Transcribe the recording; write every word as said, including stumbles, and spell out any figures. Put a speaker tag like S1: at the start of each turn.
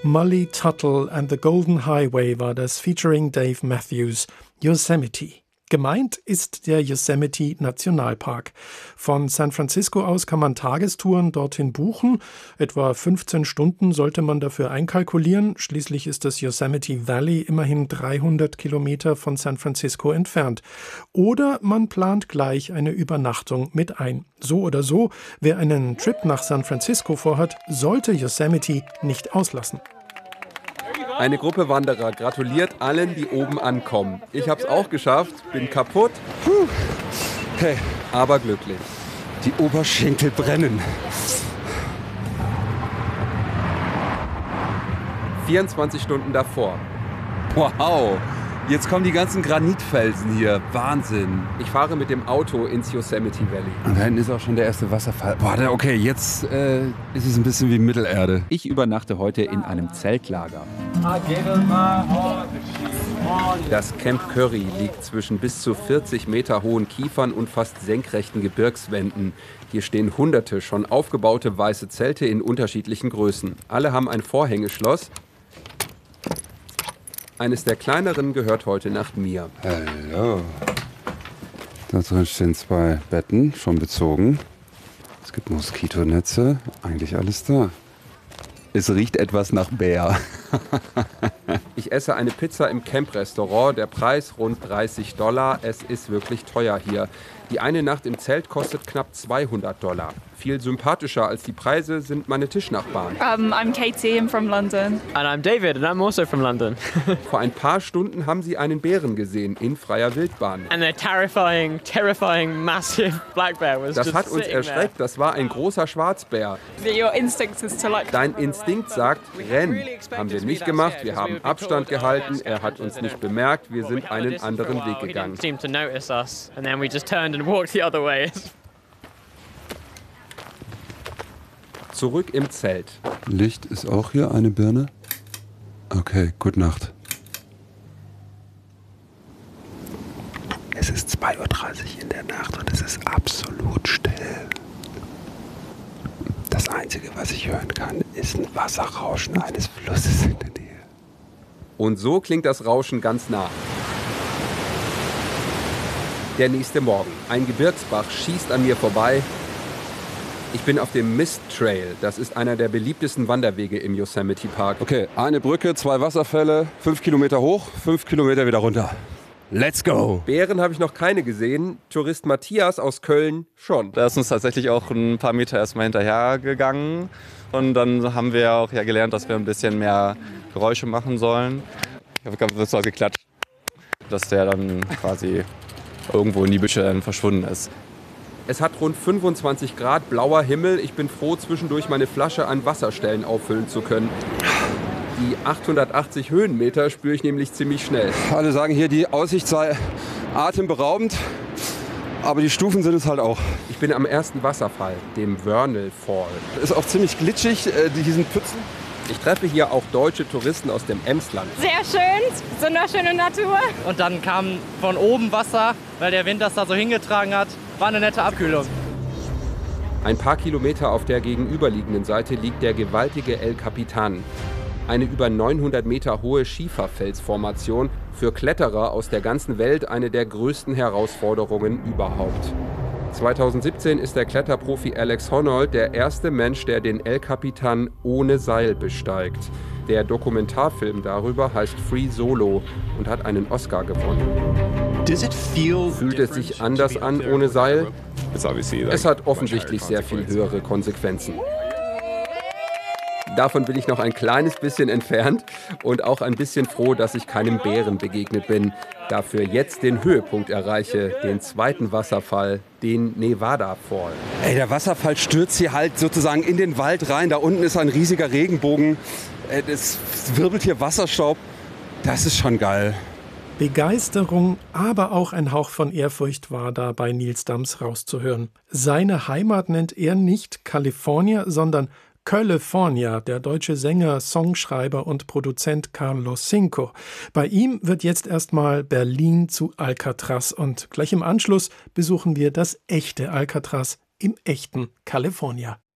S1: Molly Tuttle and the Golden Highway war das featuring Dave Matthews, Yosemite. Gemeint ist der Yosemite Nationalpark. Von San Francisco aus kann man Tagestouren dorthin buchen. Etwa fünfzehn Stunden sollte man dafür einkalkulieren. Schließlich ist das Yosemite Valley immerhin dreihundert Kilometer von San Francisco entfernt. Oder man plant gleich eine Übernachtung mit ein. So oder so, wer einen Trip nach San Francisco vorhat, sollte Yosemite nicht auslassen.
S2: Eine Gruppe Wanderer gratuliert allen, die oben ankommen. Ich hab's auch geschafft, bin kaputt,
S3: Puh. Okay,
S2: aber glücklich.
S3: die Oberschenkel brennen.
S2: vierundzwanzig Stunden davor.
S3: Wow, jetzt kommen die ganzen Granitfelsen hier. Wahnsinn.
S2: Ich fahre mit dem Auto ins Yosemite Valley.
S3: Und da hinten ist auch schon der erste Wasserfall. Boah, der- okay, jetzt äh, ist es ein bisschen wie Mittelerde.
S4: Ich übernachte heute in einem Zeltlager.
S2: Das Camp Curry liegt zwischen bis zu vierzig Meter hohen Kiefern und fast senkrechten Gebirgswänden. Hier stehen hunderte schon aufgebaute weiße Zelte in unterschiedlichen Größen. Alle haben ein Vorhängeschloss. Eines der kleineren gehört heute Nacht mir.
S3: Hallo. Da drin stehen zwei Betten, schon bezogen. Es gibt Moskitonetze, eigentlich alles da. Es riecht etwas nach Bär.
S2: Ich esse eine Pizza im Camp-Restaurant. Der Preis rund dreißig Dollar. Es ist wirklich teuer hier. Die eine Nacht im Zelt kostet knapp zweihundert Dollar. Viel sympathischer als die Preise sind meine Tischnachbarn.
S5: Um, I'm Katie, I'm from London.
S6: And I'm David, and I'm also from London.
S2: Vor ein paar Stunden haben sie einen Bären gesehen in freier Wildbahn.
S6: And the terrifying, terrifying, massive black bear was
S2: Das
S6: just
S2: hat uns
S6: sitting
S2: erschreckt. Das war ein großer Schwarzbär.
S5: Your instinct is to like.
S2: Dein Instinkt sagt, renn. Haben wir nicht gemacht. Wir haben Abstand gehalten. Er hat uns nicht bemerkt. Wir sind einen anderen Weg
S6: He
S2: gegangen.
S6: didn't seem to notice us, and then we just turned and walked the other way.
S2: Zurück im Zelt.
S3: Licht ist auch hier, eine Birne. Okay, gute Nacht. Es ist zwei Uhr dreißig in der Nacht und es ist absolut still. Das Einzige, was ich hören kann, ist ein Wasserrauschen eines Flusses in der Nähe.
S2: Und so klingt das Rauschen ganz nah. Der nächste Morgen. Ein Gebirgsbach schießt an mir vorbei. Ich bin auf dem Mist Trail. Das ist einer der beliebtesten Wanderwege im Yosemite Park.
S3: Okay, eine Brücke, zwei Wasserfälle, fünf Kilometer hoch, fünf Kilometer wieder runter. Let's go!
S2: Bären habe ich noch keine gesehen. Tourist Matthias aus Köln schon.
S7: Der ist uns tatsächlich auch ein paar Meter erstmal hinterher gegangen. Und dann haben wir auch ja gelernt, dass wir ein bisschen mehr Geräusche machen sollen. Ich habe gerade so geklatscht, dass der dann quasi irgendwo in die Büsche dann verschwunden ist.
S2: Es hat rund fünfundzwanzig Grad, blauer Himmel. Ich bin froh, zwischendurch meine Flasche an Wasserstellen auffüllen zu können. Die achthundertachtzig Höhenmeter spüre ich nämlich ziemlich schnell.
S3: Alle sagen hier, die Aussicht sei atemberaubend, aber die Stufen sind es halt auch.
S2: Ich bin am ersten Wasserfall, dem Vernal Fall.
S3: Ist auch ziemlich glitschig, äh, diesen Pfützen.
S2: Ich treffe hier auch deutsche Touristen aus dem Emsland.
S5: Sehr schön, wunderschöne Natur.
S6: Und dann kam von oben Wasser, weil der Wind das da so hingetragen hat. War eine nette Abkühlung.
S2: Ein paar Kilometer auf der gegenüberliegenden Seite liegt der gewaltige El Capitan. Eine über neunhundert Meter hohe Schieferfelsformation, für Kletterer aus der ganzen Welt eine der größten Herausforderungen überhaupt. zweitausendsiebzehn ist der Kletterprofi Alex Honnold der erste Mensch, der den El Capitan ohne Seil besteigt. Der Dokumentarfilm darüber heißt Free Solo und hat einen Oscar gewonnen. Fühlt es sich anders an ohne Seil? Es hat offensichtlich sehr viel höhere Konsequenzen. Davon bin ich noch ein kleines bisschen entfernt und auch ein bisschen froh, dass ich keinem Bären begegnet bin. Dafür jetzt den Höhepunkt erreiche, den zweiten Wasserfall, den Nevada Fall.
S3: Ey, der Wasserfall stürzt hier halt sozusagen in den Wald rein. Da unten ist ein riesiger Regenbogen. Äh, Es wirbelt hier Wasserstaub. Das ist schon geil.
S1: Begeisterung, aber auch ein Hauch von Ehrfurcht war da bei Nils Dams rauszuhören. Seine Heimat nennt er nicht California, sondern California, der deutsche Sänger, Songschreiber und Produzent Carlos Cinco. Bei ihm wird jetzt erstmal Berlin zu Alcatraz und gleich im Anschluss besuchen wir das echte Alcatraz im echten California.